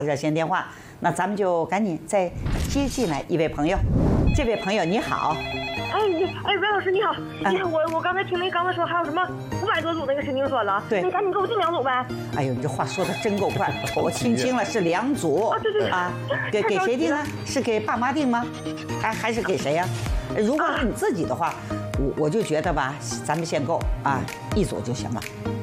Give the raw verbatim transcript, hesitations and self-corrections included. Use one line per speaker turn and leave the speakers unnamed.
热线电话，那咱们就赶紧再接进来一位朋友。这位朋友你好，
哎你哎阮老师你好，你看我我刚才听那刚才说还有什么五百多组那个神经栓了，
对，
你赶紧给我订两组呗。
哎呦，你这话说的真够快，我听清了是两组
啊，对对
啊，给给谁订啊？是给爸妈订吗？还还是给谁呀？如果是你自己的话，我我就觉得吧，咱们限购啊，一组就行了。